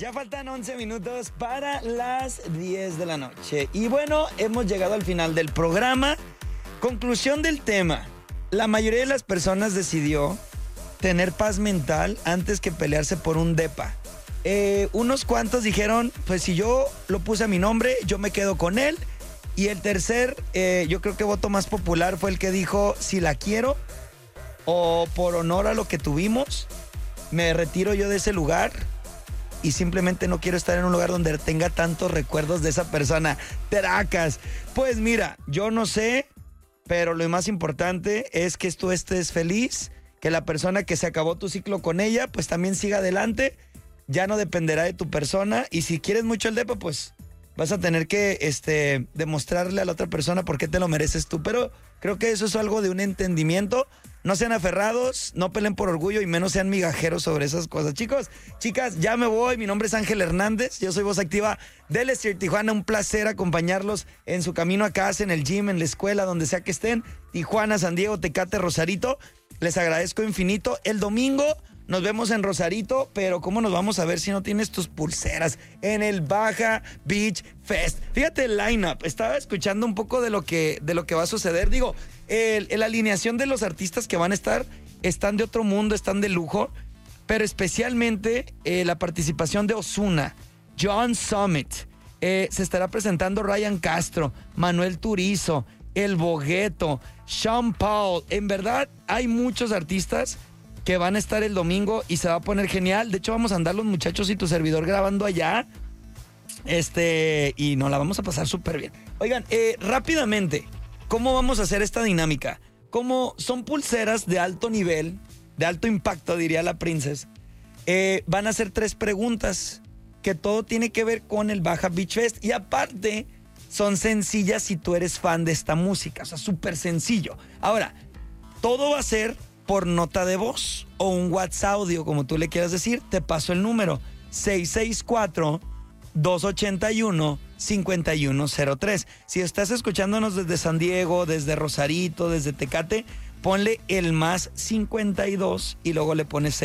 Ya faltan 11 minutos para las 10 de la noche. Y bueno, hemos llegado al final del programa. Conclusión del tema. La mayoría de las personas decidió tener paz mental antes que pelearse por un depa. Unos cuantos dijeron, pues si yo lo puse a mi nombre, yo me quedo con él. Y el tercer, yo creo que voto más popular fue el que dijo, si la quiero o por honor a lo que tuvimos, me retiro yo de ese lugar y simplemente no quiero estar en un lugar donde tenga tantos recuerdos de esa persona. Tracas. Pues mira, yo no sé, pero lo más importante es que tú estés feliz, que la persona que se acabó tu ciclo con ella, pues también siga adelante, ya no dependerá de tu persona, y si quieres mucho el depa, pues vas a tener que demostrarle a la otra persona por qué te lo mereces tú, pero creo que eso es algo de un entendimiento. No sean aferrados, no peleen por orgullo y menos sean migajeros sobre esas cosas. Chicos, chicas, ya me voy. Mi nombre es Ángel Hernández. Yo soy voz activa del Estier Tijuana. Un placer acompañarlos en su camino a casa, en el gym, en la escuela, donde sea que estén. Tijuana, San Diego, Tecate, Rosarito. Les agradezco infinito. El domingo nos vemos en Rosarito, pero ¿cómo nos vamos a ver si no tienes tus pulseras? En el Baja Beach Fest. Fíjate el line-up. Estaba escuchando un poco de lo que va a suceder. Digo, la alineación de los artistas que van a estar están de otro mundo, están de lujo, pero especialmente la participación de Ozuna, John Summit, se estará presentando Ryan Castro, Manuel Turizo, El Bogueto, Sean Paul. En verdad, hay muchos artistas que van a estar el domingo y se va a poner genial. De hecho, vamos a andar los muchachos y tu servidor grabando allá. Y nos la vamos a pasar súper bien. Oigan, rápidamente, ¿cómo vamos a hacer esta dinámica? Como son pulseras de alto nivel, de alto impacto, diría la princesa, van a hacer 3 preguntas que todo tiene que ver con el Baja Beach Fest. Y aparte, son sencillas si tú eres fan de esta música. O sea, súper sencillo. Ahora, todo va a ser por nota de voz o un WhatsApp audio, como tú le quieras decir. Te paso el número 664-281-5103. Si estás escuchándonos desde San Diego, desde Rosarito, desde Tecate, ponle el más 52 y luego le pones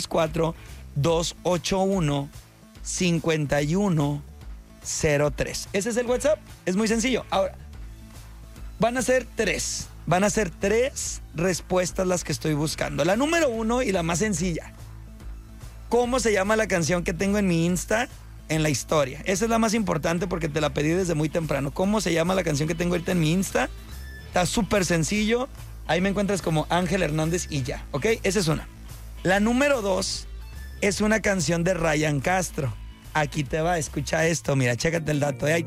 664-281-5103. Ese es el WhatsApp, es muy sencillo. Ahora, van a ser 3 respuestas las que estoy buscando. La número 1 y la más sencilla. ¿Cómo se llama la canción que tengo en mi Insta en la historia? Esa es la más importante porque te la pedí desde muy temprano. ¿Cómo se llama la canción que tengo ahorita en mi Insta? Está súper sencillo. Ahí me encuentras como Ángel Hernández y ya, ¿ok? Esa es una. La número 2 es una canción de Ryan Castro. Aquí te va, escucha esto. Mira, chécate el dato. Ahí